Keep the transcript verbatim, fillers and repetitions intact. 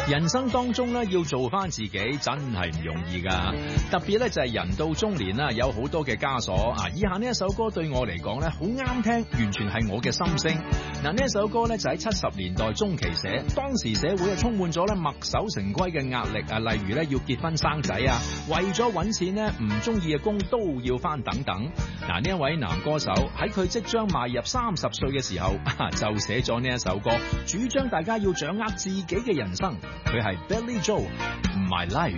人生當中咧，要做翻自己真係唔容易噶，特別咧就係人到中年啦，有好多嘅枷鎖啊。以下呢一首歌對我嚟講咧，好啱聽，完全係我嘅心聲。嗱，呢一首歌咧就喺七十年代中期寫，當時社會啊充滿咗咧墨守成規嘅壓力啊，例如咧要結婚生仔啊，為咗搵錢咧唔中意嘅工都要翻等等。嗱，呢一位男歌手喺佢即將邁入三十歲嘅時候，就寫咗呢一首歌，主張大家要掌握自己嘅人生。佢係 Billy Joel，My Life。